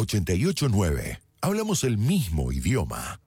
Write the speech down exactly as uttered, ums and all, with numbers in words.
ochenta y ocho nueve. Hablamos el mismo idioma.